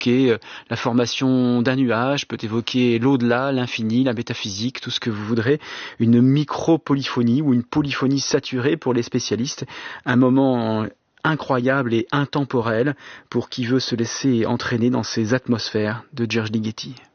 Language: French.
évoquer la formation d'un nuage, peut évoquer l'au-delà, l'infini, la métaphysique, tout ce que vous voudrez. Une micro-polyphonie ou une polyphonie saturée pour les spécialistes. Un moment incroyable et intemporel pour qui veut se laisser entraîner dans ces atmosphères de György Ligeti.